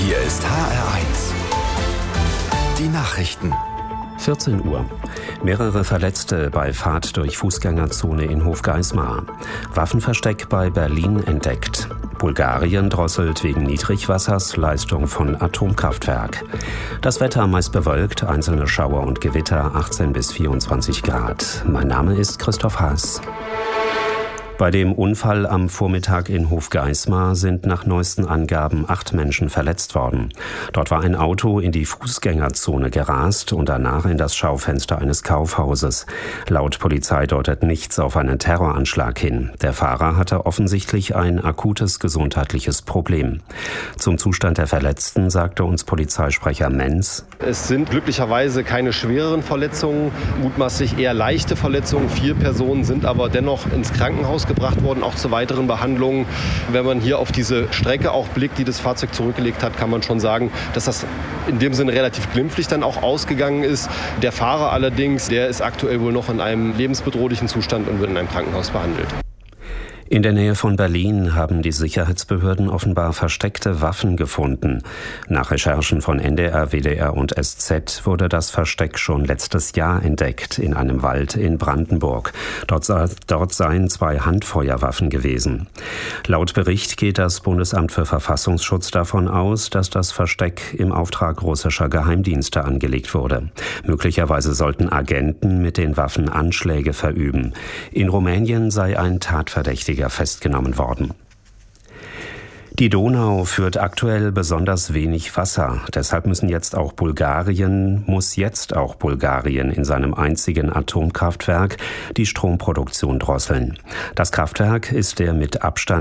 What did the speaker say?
Hier ist HR1. Die Nachrichten. 14 Uhr. Mehrere Verletzte bei Fahrt durch Fußgängerzone in Hofgeismar. Waffenversteck bei Berlin entdeckt. Bulgarien drosselt wegen Niedrigwassers Leistung von Atomkraftwerk. Das Wetter meist bewölkt, einzelne Schauer und Gewitter 18 bis 24 Grad. Mein Name ist Christoph Haas. Bei dem Unfall am Vormittag in Hofgeismar sind nach neuesten Angaben 8 Menschen verletzt worden. Dort war ein Auto in die Fußgängerzone gerast und danach in das Schaufenster eines Kaufhauses. Laut Polizei deutet nichts auf einen Terroranschlag hin. Der Fahrer hatte offensichtlich ein akutes gesundheitliches Problem. Zum Zustand der Verletzten sagte uns Polizeisprecher Menz: Es sind glücklicherweise keine schwereren Verletzungen, mutmaßlich eher leichte Verletzungen. 4 Personen sind aber dennoch ins Krankenhaus gebracht worden, auch zu weiteren Behandlungen. Wenn man hier auf diese Strecke auch blickt, die das Fahrzeug zurückgelegt hat, kann man schon sagen, dass das in dem Sinne relativ glimpflich dann auch ausgegangen ist. Der Fahrer allerdings, der ist aktuell wohl noch in einem lebensbedrohlichen Zustand und wird in einem Krankenhaus behandelt. In der Nähe von Berlin haben die Sicherheitsbehörden offenbar versteckte Waffen gefunden. Nach Recherchen von NDR, WDR und SZ wurde das Versteck schon letztes Jahr entdeckt, in einem Wald in Brandenburg. Dort seien 2 Handfeuerwaffen gewesen. Laut Bericht geht das Bundesamt für Verfassungsschutz davon aus, dass das Versteck im Auftrag russischer Geheimdienste angelegt wurde. Möglicherweise sollten Agenten mit den Waffen Anschläge verüben. In Rumänien sei ein Tatverdächtiger festgenommen worden. Die Donau führt aktuell besonders wenig Wasser. Deshalb muss jetzt auch Bulgarien in seinem einzigen Atomkraftwerk die Stromproduktion drosseln. Das Kraftwerk ist der mit Abstand